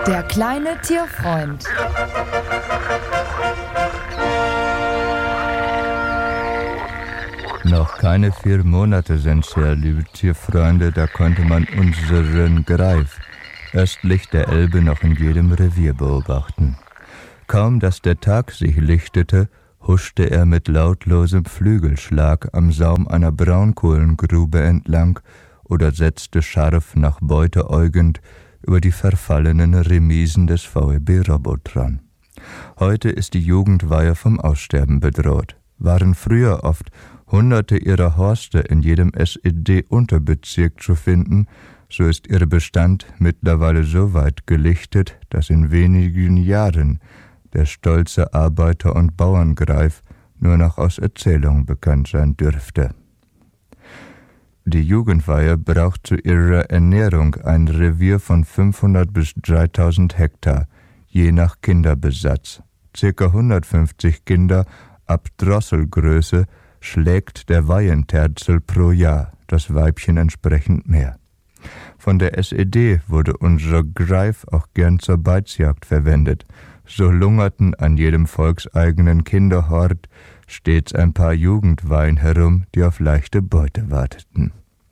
Der kleine Tierfreund. Noch keine 4 Monate sind's her, liebe Tierfreunde, da konnte man unseren Greif östlich der Elbe noch in jedem Revier beobachten. Kaum, dass der Tag sich lichtete, huschte er mit lautlosem Flügelschlag am Saum einer Braunkohlengrube entlang oder setzte scharf nach Beute äugend über die verfallenen Remisen des VEB Robotron. Heute ist die Jugendweihe vom Aussterben bedroht. Waren früher oft Hunderte ihrer Horste in jedem SED-Unterbezirk zu finden, so ist ihr Bestand mittlerweile so weit gelichtet, dass in wenigen Jahren der stolze Arbeiter- und Bauerngreif nur noch aus Erzählungen bekannt sein dürfte. Die Jugendweihe braucht zu ihrer Ernährung ein Revier von 500 bis 3000 Hektar, je nach Kinderbesatz. Circa 150 Kinder ab Drosselgröße schlägt der Weihenterzel pro Jahr, das Weibchen entsprechend mehr. Von der SED wurde unser Greif auch gern zur Beizjagd verwendet. So lungerten an jedem volkseigenen Kinderhort stets ein paar Jugendweihen herum, die auf leichte Beute warteten.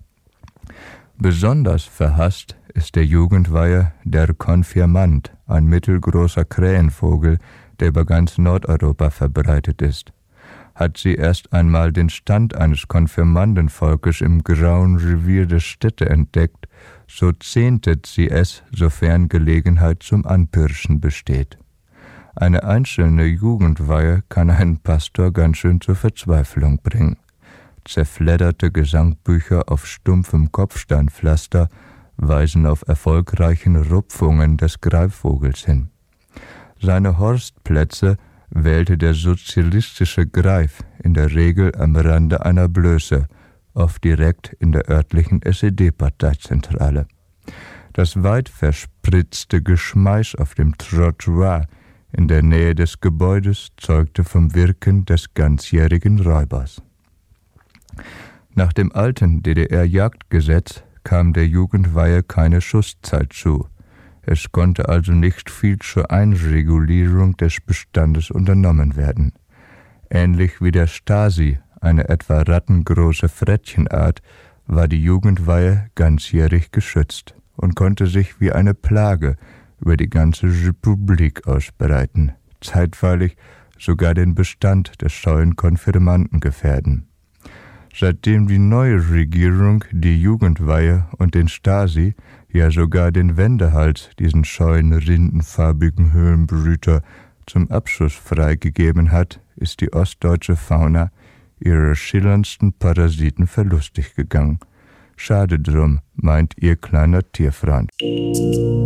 Besonders verhasst ist der Jugendweihe der Konfirmand, ein mittelgroßer Krähenvogel, der über ganz Nordeuropa verbreitet ist. Hat sie erst einmal den Stand eines Konfirmandenvolkes im grauen Revier der Städte entdeckt, so zehntet sie es, sofern Gelegenheit zum Anpirschen besteht. Eine einzelne Jugendweihe kann einen Pastor ganz schön zur Verzweiflung bringen. Zerfledderte Gesangbücher auf stumpfem Kopfsteinpflaster weisen auf erfolgreichen Rupfungen des Greifvogels hin. Seine Horstplätze wählte der sozialistische Greif in der Regel am Rande einer Blöße, oft direkt in der örtlichen SED-Parteizentrale. Das weit verspritzte Geschmeiß auf dem Trottoir in der Nähe des Gebäudes zeugte vom Wirken des ganzjährigen Räubers. Nach dem alten DDR-Jagdgesetz kam der Jugendweihe keine Schusszeit zu. Es konnte also nicht viel zur Einregulierung des Bestandes unternommen werden. Ähnlich wie der Stasi, eine etwa rattengroße Frettchenart, war die Jugendweihe ganzjährig geschützt und konnte sich wie eine Plage über die ganze Republik ausbreiten, zeitweilig sogar den Bestand des scheuen Konfirmanden gefährden. Seitdem die neue Regierung die Jugendweihe und den Stasi, ja sogar den Wendehals, diesen scheuen, rindenfarbigen Höhlenbrüter, zum Abschuss freigegeben hat, ist die ostdeutsche Fauna ihrer schillerndsten Parasiten verlustig gegangen. Schade drum, meint ihr kleiner Tierfreund.